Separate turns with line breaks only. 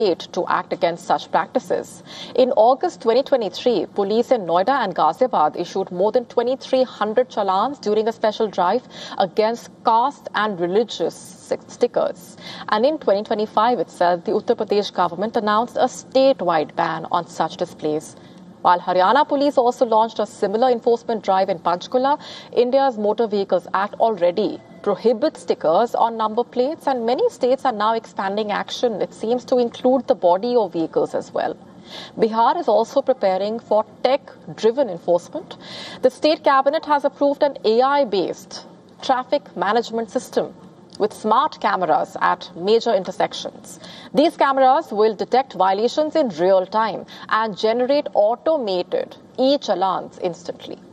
to act against such practices. In August 2023, police in Noida and Ghaziabad issued more than 2,300 challans during a special drive against caste and religious stickers. And in 2025 itself, the Uttar Pradesh government announced a statewide ban on such displays. While Haryana police also launched a similar enforcement drive in Panchkula, India's Motor Vehicles Act already prohibits stickers on number plates, and many states are now expanding action, it seems, to include the body of vehicles as well. Bihar is also preparing for tech-driven enforcement. The state cabinet has approved an AI-based traffic management system with smart cameras at major intersections. These cameras will detect violations in real time and generate automated e-challans instantly.